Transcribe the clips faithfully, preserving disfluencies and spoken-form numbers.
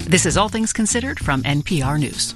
This is All Things Considered from N P R News.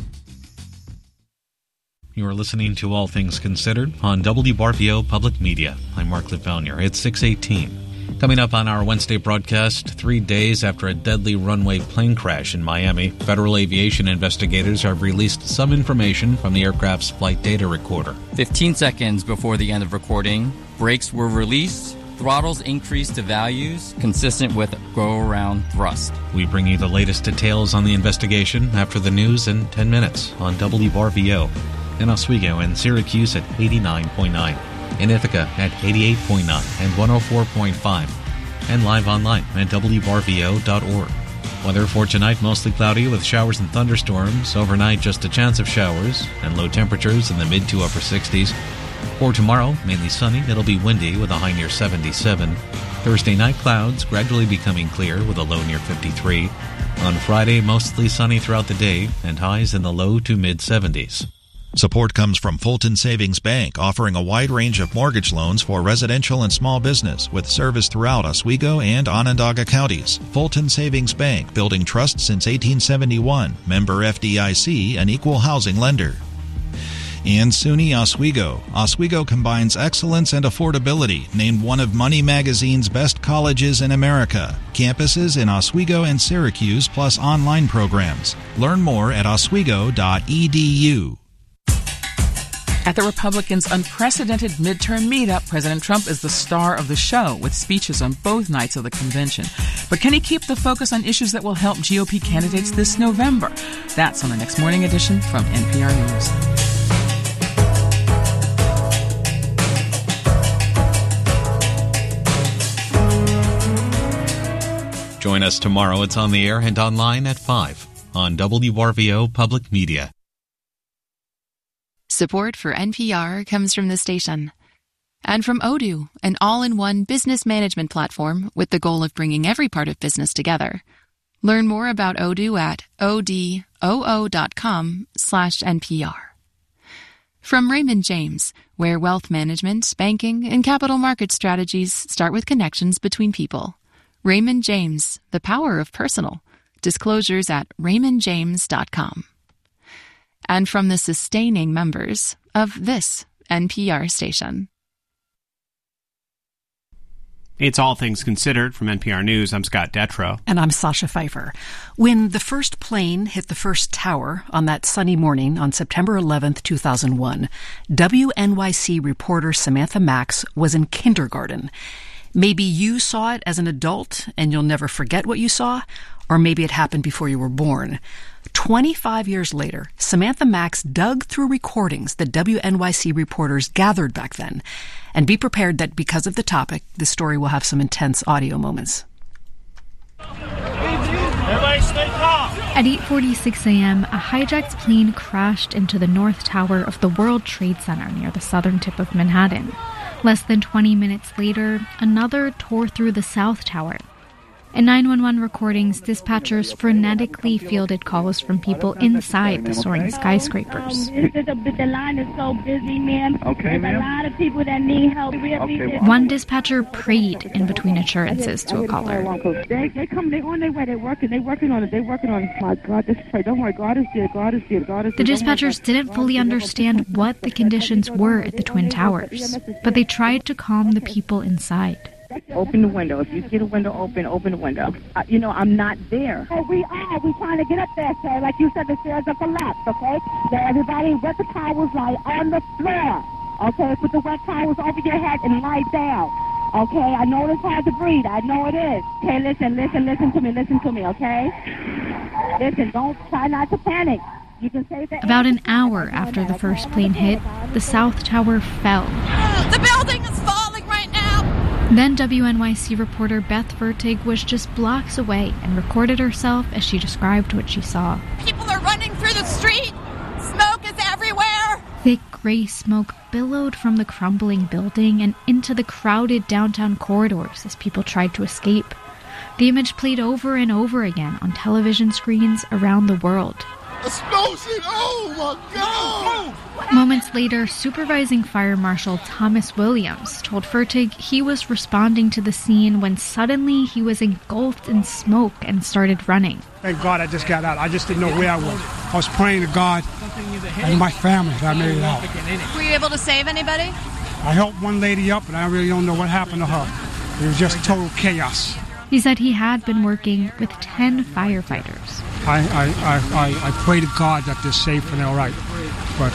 You are listening to All Things Considered on W R V O Public Media. I'm Mark Lefaunia. It's six eighteen. Coming up on our Wednesday broadcast, three days after a deadly runway plane crash in Miami, federal aviation investigators have released some information from the aircraft's flight data recorder. fifteen seconds before the end of recording, brakes were released, throttles increased to values consistent with go-around thrust. We bring you the latest details on the investigation after the news in ten minutes on W R V O. In Oswego and Syracuse at eighty-nine point nine. In Ithaca at eighty-eight point nine and one oh four point five, and live online at W R V O dot org. Weather for tonight, mostly cloudy with showers and thunderstorms. Overnight, just a chance of showers and low temperatures in the mid to upper sixties. For tomorrow, mainly sunny. It'll be windy with a high near seventy-seven. Thursday night, clouds gradually becoming clear with a low near fifty-three. On Friday, mostly sunny throughout the day and highs in the low to mid seventies. Support comes from Fulton Savings Bank, offering a wide range of mortgage loans for residential and small business with service throughout Oswego and Onondaga counties. Fulton Savings Bank, building trust since eighteen seventy-one, member F D I C, an equal housing lender. And SUNY Oswego. Oswego combines excellence and affordability, named one of Money Magazine's best colleges in America. Campuses in Oswego and Syracuse, plus online programs. Learn more at oswego dot e d u. At the Republicans' unprecedented midterm meetup, President Trump is the star of the show with speeches on both nights of the convention. But can he keep the focus on issues that will help G O P candidates this November? That's on the next morning edition from N P R News. Join us tomorrow. It's on the air and online at five on W R V O Public Media. Support for N P R comes from the station. And from Odoo, an all-in-one business management platform with the goal of bringing every part of business together. Learn more about Odoo at odoo dot com slash N P R. From Raymond James, where wealth management, banking, and capital market strategies start with connections between people. Raymond James, the power of personal. Disclosures at raymond james dot com. And from the sustaining members of this N P R station. It's All Things Considered from N P R News. I'm Scott Detrow. And I'm Sasha Pfeiffer. When the first plane hit the first tower on that sunny morning on September eleventh, two thousand one, W N Y C reporter Samantha Max was in kindergarten. Maybe you saw it as an adult and you'll never forget what you saw, or maybe it happened before you were born. twenty-five years later, Samantha Max dug through recordings that W N Y C reporters gathered back then. And be prepared that because of the topic, this story will have some intense audio moments. Everybody stay calm. At eight forty-six a.m., a hijacked plane crashed into the North Tower of the World Trade Center near the southern tip of Manhattan. Less than twenty minutes later, another tore through the South Tower. In nine one one recordings, dispatchers frenetically fielded calls from people inside the soaring skyscrapers. The line is so busy, man. Okay, There's ma'am. a lot of people that need help. Okay. One dispatcher prayed in between assurances to a caller. They, they come, they on their way, they're working, they're working on it, they're working on it. My God, just pray. Don't worry, God is good, God is good, God is good. The dispatchers didn't fully understand what the conditions were at the Twin Towers, but they tried to calm the people inside. Open the window. If you see the window open, open the window. Uh, you know, I'm not there. Hey, we are. We're trying to get up there, sir. Like you said, the stairs are collapsed, okay? So everybody, wet the towels lie on the floor. Okay, put the wet towels over your head and lie down. Okay, I know it's hard to breathe. I know it is. Okay, listen, listen, listen to me. Listen to me, okay? Listen, don't try not to panic. You can say that. About an hour after the first plane hit, the South Tower fell. The building is falling right now! Then W N Y C reporter Beth Vertig was just blocks away and recorded herself as she described what she saw. People are running through the street! Smoke is everywhere! Thick gray smoke billowed from the crumbling building and into the crowded downtown corridors as people tried to escape. The image played over and over again on television screens around the world. Explosion! Oh, my God! Moments later, Supervising Fire Marshal Thomas Williams told Fertig he was responding to the scene when suddenly he was engulfed in smoke and started running. Thank God I just got out. I just didn't know where I was. I was praying to God and my family that I made it out. Were you able to save anybody? I helped one lady up, and I really don't know what happened to her. It was just total chaos. He said he had been working with ten firefighters. I, I, I, I, I pray to God that they're safe and they're all right. But